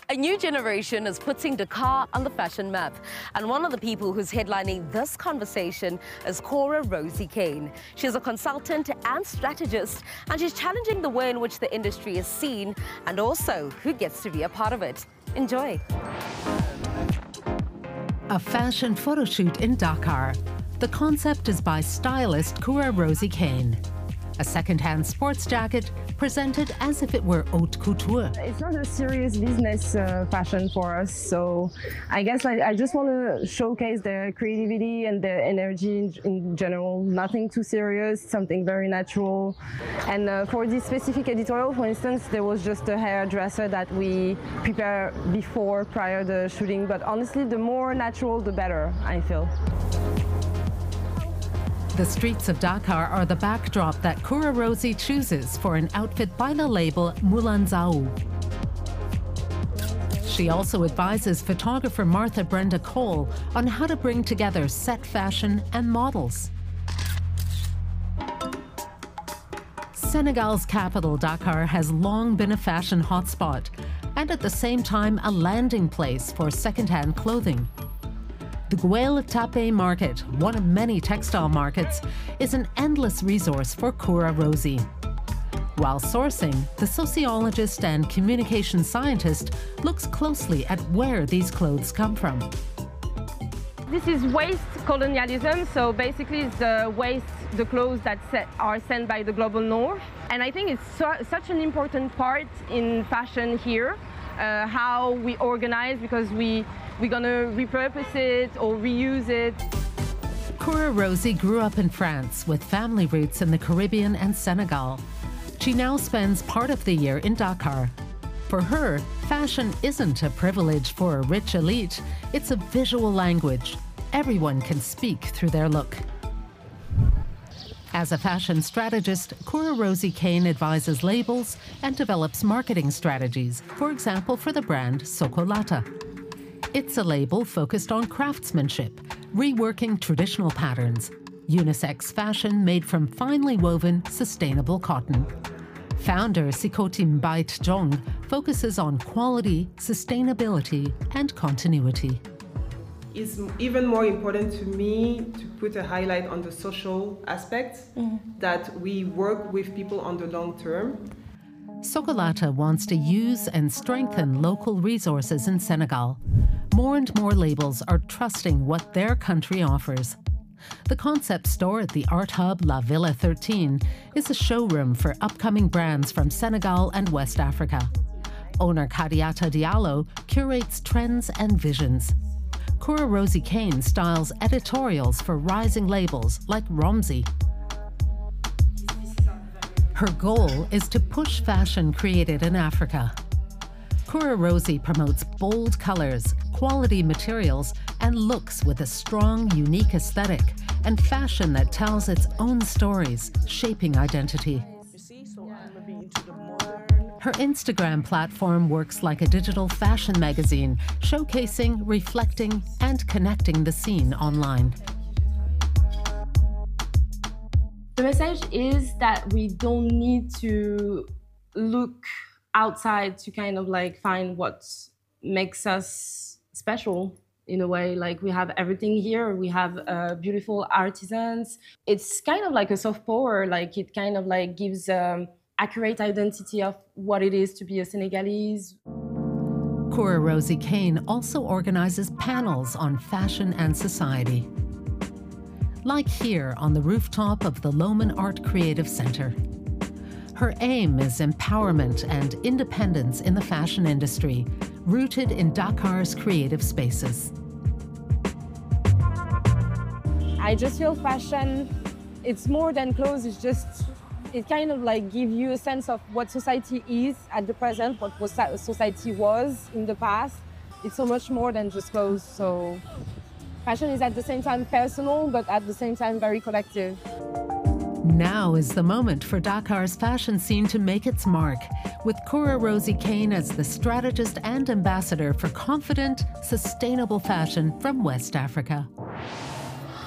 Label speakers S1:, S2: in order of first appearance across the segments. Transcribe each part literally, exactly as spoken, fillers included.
S1: A new generation is putting Dakar on the fashion map. And one of the people who's headlining this conversation is Cora Rosie Kane. She's a consultant and strategist, and she's challenging the way in which the industry is seen and also who gets to be a part of it. Enjoy.
S2: A fashion photo shoot in Dakar. The concept is by stylist Cora Rosie Kane. A second-hand sports jacket presented as if it were haute couture.
S3: It's not a serious business uh, fashion for us, so I guess I, I just want to showcase the creativity and the energy in, in general. Nothing too serious, something very natural. And uh, for this specific editorial, for instance, there was just a hairdresser that we prepare before, prior to the shooting. But honestly, the more natural, the better, I feel.
S2: The streets of Dakar are the backdrop that Cora Rosie chooses for an outfit by the label Moulin Zaou. She also advises photographer Martha Brenda Cole on how to bring together set fashion and models. Senegal's capital, Dakar, has long been a fashion hotspot and at the same time a landing place for second-hand clothing. The Guel Tapé market, one of many textile markets, is an endless resource for Cora Rosie. While sourcing, the sociologist and communication scientist looks closely at where these clothes come from.
S3: This is waste colonialism, so basically it's the waste, the clothes that set, are sent by the global north. And I think it's so, such an important part in fashion here, uh, how we organize, because we We're gonna repurpose it or reuse it.
S2: Cora Rosie grew up in France with family roots in the Caribbean and Senegal. She now spends part of the year in Dakar. For her, fashion isn't a privilege for a rich elite, it's a visual language. Everyone can speak through their look. As a fashion strategist, Cora Rosie Kane advises labels and develops marketing strategies, for example, for the brand Sokolata. It's a label focused on craftsmanship, reworking traditional patterns, unisex fashion made from finely woven, sustainable cotton. Founder Sikoti Mbait Jong focuses on quality, sustainability, and continuity.
S4: It's even more important to me to put a highlight on the social aspects, mm-hmm. that we work with people on the long term.
S2: Sokolata wants to use and strengthen local resources in Senegal. More and more labels are trusting what their country offers. The concept store at the art hub La Villa thirteen is a showroom for upcoming brands from Senegal and West Africa. Owner Kadiata Diallo curates trends and visions. Cora Rosie Kane styles editorials for rising labels like Romsey. Her goal is to push fashion created in Africa. Cora Rosie promotes bold colors, quality materials, and looks with a strong, unique aesthetic and fashion that tells its own stories, shaping identity. Her Instagram platform works like a digital fashion magazine, showcasing, reflecting, and connecting the scene online.
S5: The message is that we don't need to look outside to kind of like find what makes us special in a way. Like we have everything here. We have uh, beautiful artisans. It's kind of like a soft power. Like it kind of like gives um, accurate identity of what it is to be a Senegalese.
S2: Cora Rosie Kane also organizes panels on fashion and society. Like here on the rooftop of the Loman Art Creative Center. Her aim is empowerment and independence in the fashion industry, rooted in Dakar's creative spaces.
S3: I just feel fashion, it's more than clothes, it's just, it kind of like gives you a sense of what society is at the present, what society was in the past. It's so much more than just clothes, so fashion is at the same time personal, but at the same time very collective.
S2: Now is the moment for Dakar's fashion scene to make its mark, with Cora Rosie Kane as the strategist and ambassador for confident, sustainable fashion from West Africa.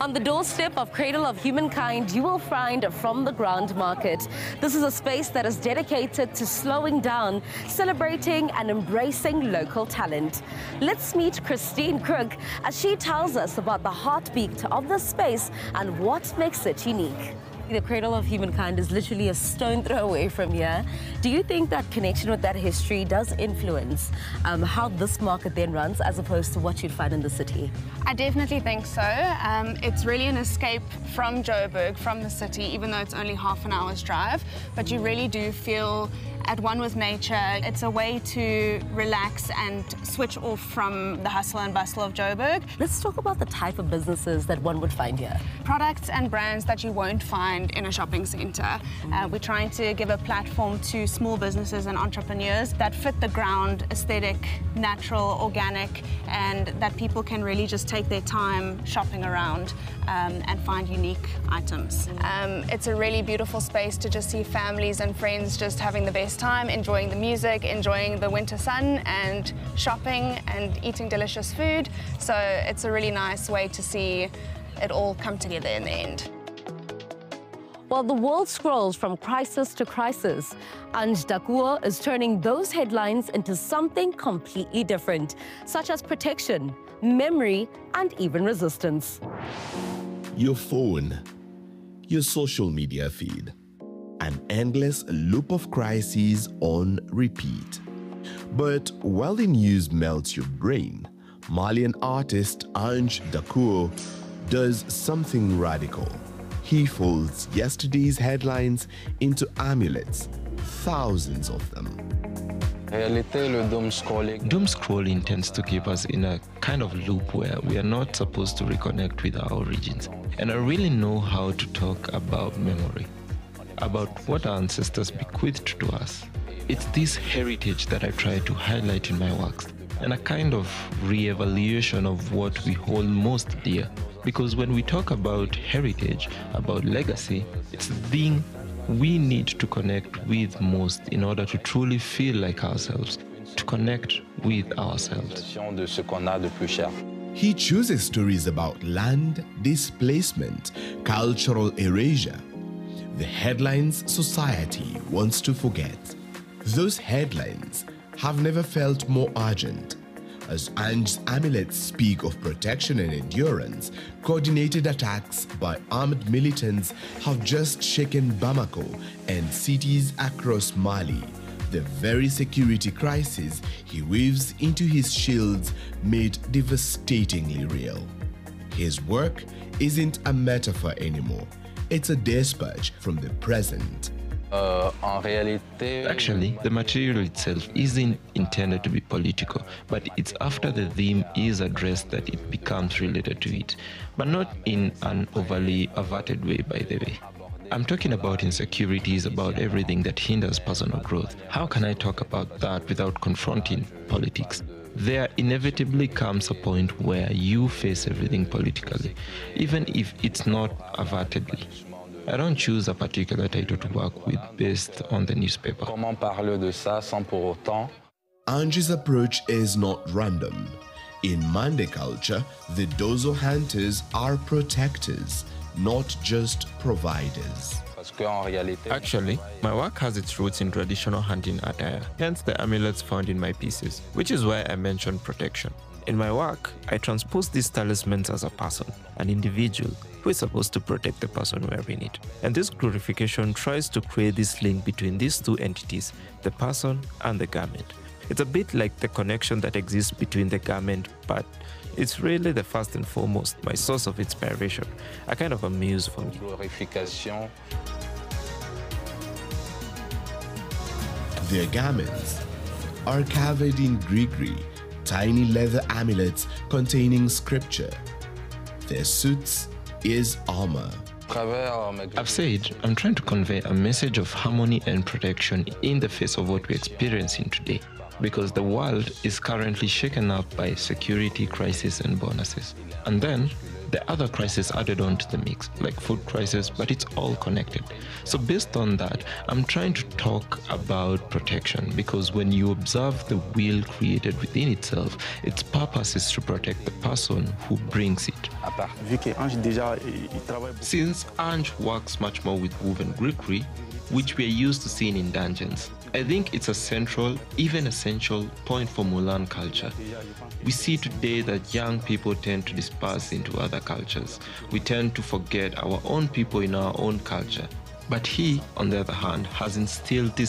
S1: On the doorstep of Cradle of Humankind, you will find From the Ground Market. This is a space that is dedicated to slowing down, celebrating and embracing local talent. Let's meet Christine Krug as she tells us about the heartbeat of this space and what makes it unique. The Cradle of Humankind is literally a stone throw away from here. Do you think that connection with that history does influence um, how this market then runs as opposed to what you'd find in the city?
S6: I definitely think so. Um, it's really an escape from Joburg, from the city, even though it's only half an hour's drive. But you really do feel at one with nature. It's a way to relax and switch off from the hustle and bustle of Joburg.
S1: Let's talk about the type of businesses that one would find here.
S6: Products and brands that you won't find in a shopping centre. Uh, we're trying to give a platform to small businesses and entrepreneurs that fit the ground, aesthetic, natural, organic, and that people can really just take their time shopping around um, and find unique items. Um, it's a really beautiful space to just see families and friends just having the best time, enjoying the music, enjoying the winter sun, and shopping and eating delicious food. So it's a really nice way to see it all come together in the end.
S1: While the world scrolls from crisis to crisis, Ange Dakoua is turning those headlines into something completely different, such as protection, memory, and even resistance.
S7: Your phone, your social media feed, an endless loop of crises on repeat. But while the news melts your brain, Malian artist Ange Dakoua does something radical. He folds yesterday's headlines into amulets, thousands of them.
S8: Doom scrolling tends to keep us in a kind of loop where we are not supposed to reconnect with our origins. And I really know how to talk about memory, about what our ancestors bequeathed to us. It's this heritage that I try to highlight in my works, and a kind of re-evaluation of what we hold most dear. Because when we talk about heritage, about legacy, it's the thing we need to connect with most in order to truly feel like ourselves, to connect with ourselves.
S7: He chooses stories about land, displacement, cultural erasure, the headlines society wants to forget. Those headlines have never felt more urgent. As Ange's amulets speak of protection and endurance, coordinated attacks by armed militants have just shaken Bamako and cities across Mali. The very security crisis he weaves into his shields made devastatingly real. His work isn't a metaphor anymore. It's a dispatch from the present.
S8: Actually, the material itself isn't intended to be political, but it's after the theme is addressed that it becomes related to it, but not in an overly averted way, by the way. I'm talking about insecurities, about everything that hinders personal growth. How can I talk about that without confronting politics? There inevitably comes a point where you face everything politically, even if it's not avertedly. I don't choose a particular title to work with based on the newspaper.
S7: Ange's approach is not random. In Mande culture, the Dozo hunters are protectors, not just providers.
S8: Actually, my work has its roots in traditional hunting attire, hence the amulets found in my pieces, which is why I mentioned protection. In my work, I transpose these talismans as a person, an individual, who is supposed to protect the person wearing it. And this glorification tries to create this link between these two entities, the person and the garment. It's a bit like the connection that exists between the garment, but it's really the first and foremost my source of inspiration, a kind of a muse for me.
S7: Their garments are covered in grigri, tiny leather amulets containing scripture. Their suits is armor.
S8: I've said I'm trying to convey a message of harmony and protection in the face of what we're experiencing today, because the world is currently shaken up by security crisis and bonuses. And then the other crises added on to the mix, like food crisis, but it's all connected. So based on that, I'm trying to talk about protection, because when you observe the wheel created within itself, its purpose is to protect the person who brings it. Since Ange works much more with woven grippery, which we are used to seeing in dungeons, I think it's a central, even essential point for Mulan culture. We see today that young people tend to disperse into other cultures. We tend to forget our own people in our own culture. But he, on the other hand, has instilled this